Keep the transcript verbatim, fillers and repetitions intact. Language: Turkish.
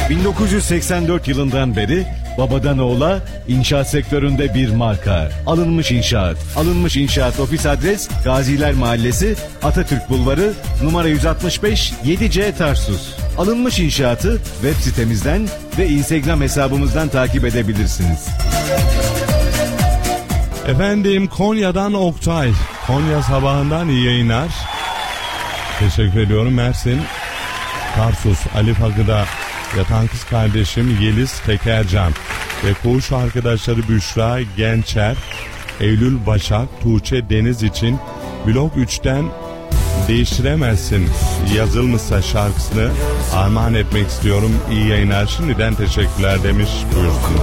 bin dokuz yüz seksen dört yılından beri babadan oğula inşaat sektöründe bir marka. Alınmış İnşaat. Alınmış İnşaat ofis adres Gaziler Mahallesi, Atatürk Bulvarı, numara yüz altmış beş, yedi C Tarsus. Alınmış İnşaat'ı web sitemizden ve Instagram hesabımızdan takip edebilirsiniz. Efendim, Konya'dan Oktay. Konya sabahından iyi yayınlar. Teşekkür ediyorum. Mersin, Tarsus, Ali Fakı'da yatan kız kardeşim Yeliz Tekercan ve koğuş arkadaşları Büşra Gençer, Eylül Başak, Tuğçe Deniz için Blok üçten Değiştiremezsin yazılmışsa şarkısını armağan etmek istiyorum. İyi yayınlar, şimdiden teşekkürler demiş. Buyursun.